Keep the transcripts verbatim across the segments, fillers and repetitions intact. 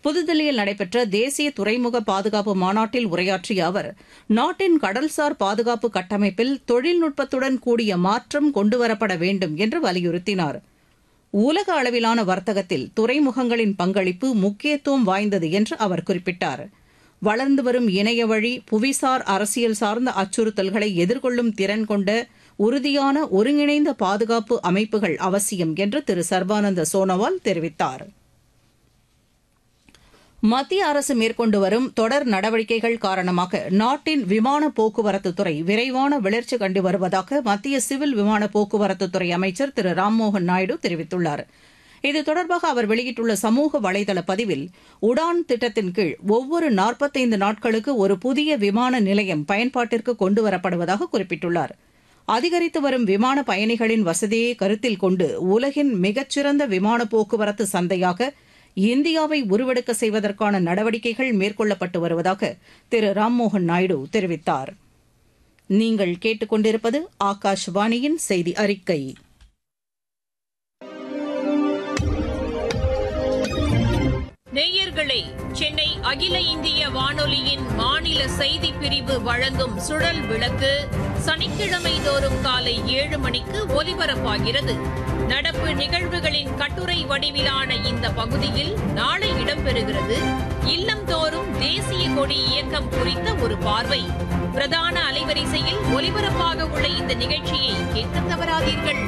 புதுதில்லியில் நடைபெற்ற தேசிய துறைமுக பாதுகாப்பு மாநாட்டில் உரையாற்றிய அவர் நாட்டின் கடல்சார் பாதுகாப்பு கட்டமைப்பில் தொழில்நுட்பத்துடன் கூடிய மாற்றம் கொண்டுவரப்பட வேண்டும் என்று வலியுறுத்தினார். உலக அளவிலான வர்த்தகத்தில் துறைமுகங்களின் பங்களிப்பு முக்கியத்துவம் வாய்ந்தது என்று அவர் குறிப்பிட்டார். வளர்ந்து வரும் இணையவழி புவிசார் அரசியல் சார்ந்த அச்சுறுத்தல்களை எதிர்கொள்ளும் திறன் கொண்ட உறுதியான ஒருங்கிணைந்த பாதுகாப்பு அமைப்புகள் அவசியம் என்று திரு சர்பானந்த சோனோவால் தெரிவித்தார். மத்திய அரசு மேற்கொண்டு வரும் தொடர் நடவடிக்கைகள் காரணமாக நாட்டின் விமான போக்குவரத்துத்துறை விரைவான வளர்ச்சி கண்டு வருவதாக மத்திய சிவில் விமான போக்குவரத்துத்துறை அமைச்சர் திரு ராம்மோகன் நாயுடு தெரிவித்துள்ளார். இது தொடர்பாக அவர் வெளியிட்டுள்ள சமூக வலைதள பதிவில் உடான் திட்டத்தின் கீழ் ஒவ்வொரு நாற்பத்தைந்து நாட்களுக்கு ஒரு புதிய விமான நிலையம் பயன்பாட்டிற்கு கொண்டுவரப்படுவதாக குறிப்பிட்டுள்ளார். அதிகரித்து வரும் விமான பயணிகளின் வசதியை கருத்தில் கொண்டு உலகின் மிகச்சிறந்த விமான போக்குவரத்து சந்தையாக இந்தியாவை உருவெடுக்க செய்வதற்கான நடவடிக்கைகள் மேற்கொள்ளப்பட்டு வருவதாக திரு ராம்மோகன் நாயுடு தெரிவித்தார். நீங்கள் கேட்டுக்கொண்டிருப்பது ஆகாஷ்வாணியின் செய்தி அறிக்கை. நேயர்களே, சென்னை அகில இந்திய வானொலியின் மாநில செய்திப் பிரிவு வழங்கும் சுழல் விளக்கு சனிக்கிழமை தோறும் காலை ஏழு மணிக்கு ஒலிபரப்பாகிறது. நடப்பு நிகழ்வுகளின் கட்டுரை வடிவிலான இந்த பகுதியில் நாளை இடம்பெறுகிறது இல்லம்தோறும் தேசிய கொடி இயக்கம் குறித்த ஒரு பார்வை. பிரதான அலைவரிசையில் ஒலிபரப்பாக உள்ள இந்த நிகழ்ச்சியை கேட்க தவறாதீர்கள்.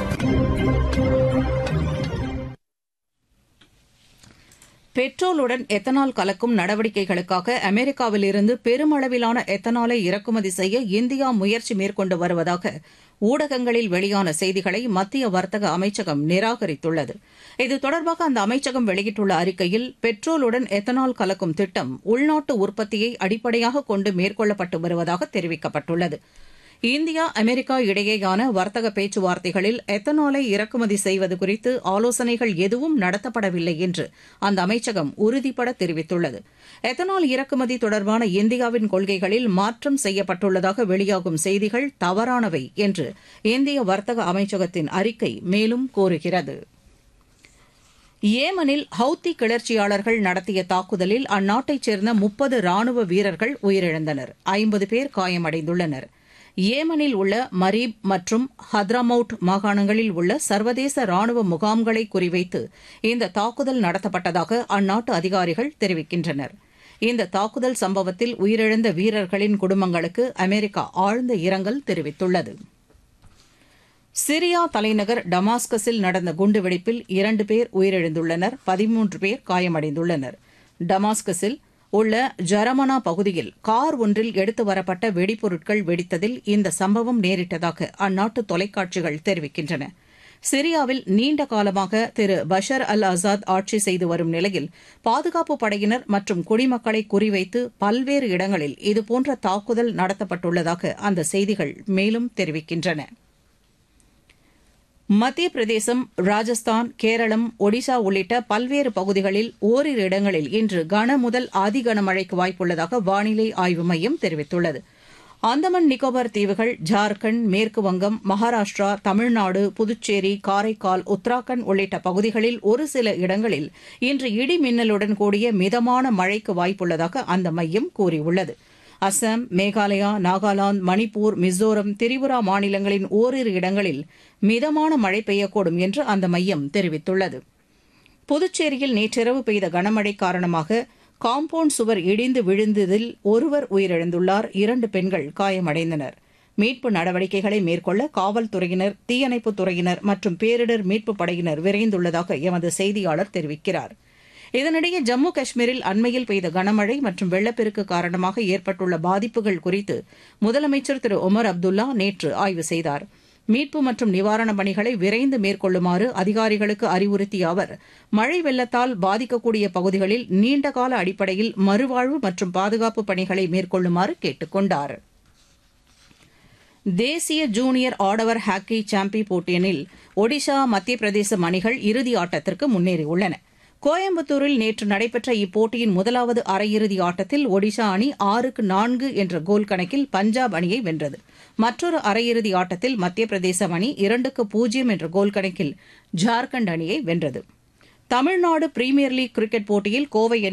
பெட்ரோலுடன் எத்தனால் கலக்கும் நடவடிக்கைகளுக்காக அமெரிக்காவிலிருந்து பெருமளவிலான எத்தனாலை இறக்குமதி செய்ய இந்தியா முயற்சி மேற்கொண்டு வருவதாக ஊடகங்களில் வெளியான செய்திகளை மத்திய வர்த்தக அமைச்சகம் நிராகரித்துள்ளது. இது தொடர்பாக அந்த அமைச்சகம் வெளியிட்டுள்ள அறிக்கையில் பெட்ரோலுடன் எத்தனால் கலக்கும் திட்டம் உள்நாட்டு உற்பத்தியை அடிப்படையாக கொண்டு மேற்கொள்ளப்பட்டு வருவதாக தெரிவிக்கப்பட்டுள்ளது. இந்தியா அமெரிக்கா இடையேயான வர்த்தக பேச்சுவார்த்தைகளில் எத்தனாலை இறக்குமதி செய்வது குறித்து ஆலோசனைகள் எதுவும் நடத்தப்படவில்லை என்று அந்த அமைச்சகம் உறுதிபட தெரிவித்துள்ளது. எத்தனால் இறக்குமதி தொடர்பான இந்தியாவின் கொள்கைகளில் மாற்றம் செய்யப்பட்டுள்ளதாக வெளியாகும் செய்திகள் தவறானவை என்று இந்திய வர்த்தக அமைச்சகத்தின் அறிக்கை மேலும் கூறுகிறது. ஏமனில் ஹவுத்தி கிளர்ச்சியாளர்கள் நடத்திய தாக்குதலில் அந்நாட்டைச் சேர்ந்த முப்பது ராணுவ வீரர்கள் உயிரிழந்தனர். ஐம்பது பேர் காயமடைந்துள்ளனர். ஏமனில் உள்ள மரீப் மற்றும் ஹத்ராமவுட் மாகாணங்களில் உள்ள சர்வதேச ராணுவ முகாம்களை குறிவைத்து இந்த தாக்குதல் நடத்தப்பட்டதாக அந்நாட்டு அதிகாரிகள் தெரிவிக்கின்றனர். இந்த தாக்குதல் சம்பவத்தில் உயிரிழந்த வீரர்களின் குடும்பங்களுக்கு அமெரிக்கா ஆழ்ந்த இரங்கல் தெரிவித்துள்ளது. சிரியா தலைநகர் டமாஸ்கஸில் நடந்த குண்டுவெடிப்பில் இரண்டு பேர் உயிரிழந்துள்ளனர். பதிமூன்று பேர் காயமடைந்துள்ளனர். டமாஸ்கஸில் உள்ள ஜரமனா பகுதியில் கார் ஒன்றில் எடுத்து வரப்பட்ட வெடிபொருட்கள் வெடித்ததில் இந்த சம்பவம் நேரிட்டதாக அந்நாட்டு தொலைக்காட்சிகள் தெரிவிக்கின்றன. சிரியாவில் நீண்ட காலமாக திரு பஷர் அல் ஆசாத் ஆட்சி செய்து வரும் நிலையில் பாதுகாப்பு படையினர் மற்றும் குடிமக்களை குறிவைத்து பல்வேறு இடங்களில் இதுபோன்ற தாக்குதல் நடத்தப்பட்டுள்ளதாக அந்த செய்திகள் மேலும் தெரிவிக்கின்றன. மத்திய பிரதேசம், ராஜஸ்தான், கேரளம், ஒடிசா உள்ளிட்ட பல்வேறு பகுதிகளில் ஓரிரு இடங்களில் இன்று கன முதல் அதிகனமழைக்கு வாய்ப்புள்ளதாக வானிலை ஆய்வு மையம் தெரிவித்துள்ளது. அந்தமான் நிக்கோபார் தீவுகள், ஜார்க்கண்ட், மேற்குவங்கம், மகாராஷ்டிரா, தமிழ்நாடு, புதுச்சேரி, காரைக்கால், உத்தராகண்ட் உள்ளிட்ட பகுதிகளில் ஒரு சில இடங்களில் இன்று இடி மின்னலுடன் கூடிய மிதமான மழைக்கு வாய்ப்புள்ளதாக அந்த மையம் கூறியுள்ளது. அசாம், மேகாலயா, நாகாலாந்து, மணிப்பூர், மிசோரம், திரிபுரா மாநிலங்களின் ஓரிரு இடங்களில் மிதமான மழை பெய்யக்கூடும் என்று அந்த மையம் தெரிவித்துள்ளது. புதுச்சேரியில் நேற்றிரவு பெய்த கனமழை காரணமாக காம்பவுண்ட் சுவர் இடிந்து விழுந்ததில் ஒருவர் உயிரிழந்துள்ளார். இரண்டு பெண்கள் காயமடைந்தனர். மீட்பு நடவடிக்கைகளை மேற்கொள்ள காவல்துறையினர், தீயணைப்புத் துறையினர் மற்றும் பேரிடர் மீட்புப் படையினர் விரைந்துள்ளதாக எமது செய்தியாளர் தெரிவிக்கிறார். இதனிடையே ஜம்மு காஷ்மீரில் அண்மையில் பெய்த கனமழை மற்றும் வெள்ளப்பெருக்கு காரணமாக ஏற்பட்டுள்ள பாதிப்புகள் குறித்து முதலமைச்சர் திரு ஒமர் அப்துல்லா நேற்று ஆய்வு செய்தார். மீட்பு மற்றும் நிவாரணப் பணிகளை விரைந்து மேற்கொள்ளுமாறு அதிகாரிகளுக்கு அறிவுறுத்திய அவர் மழை வெள்ளத்தால் பாதிக்கக்கூடிய பகுதிகளில் நீண்டகால அடிப்படையில் மறுவாழ்வு மற்றும் பாதுகாப்பு பணிகளை மேற்கொள்ளுமாறு கேட்டுக் கொண்டார். தேசிய ஜூனியர் ஆடவர் ஹாக்கி சாம்பியன் போட்டியில் ஒடிஷா, மத்திய பிரதேசம் அணிகள் இறுதி ஆட்டத்திற்கு முன்னேறியுள்ளன. கோயம்புத்தூரில் நேற்று நடைபெற்ற இப்போட்டியின் முதலாவது அரையிறுதி ஆட்டத்தில் ஒடிஷா அணி ஆறுக்கு நான்கு என்ற கோல் கணக்கில் பஞ்சாப் அணியை வென்றது. மற்றொரு அரையிறுதி ஆட்டத்தில் மத்திய பிரதேசம் அணி இரண்டுக்கு பூஜ்ஜியம் என்ற கோல் கணக்கில் ஜார்க்கண்ட் அணியை வென்றது. தமிழ்நாடு பிரீமியர் லீக் கிரிக்கெட் போட்டியில் கோவை